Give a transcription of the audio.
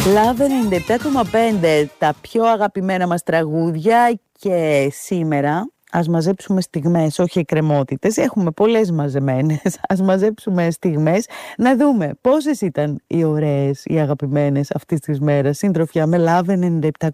Love 97,5, τα πιο αγαπημένα μας τραγούδια, και σήμερα ας μαζέψουμε στιγμές, όχι εκκρεμότητες. Έχουμε πολλές μαζεμένες. Ας μαζέψουμε στιγμές, να δούμε πόσες ήταν οι ωραίες, οι αγαπημένες αυτής της μέρας. Συντροφιά με Love 97,5.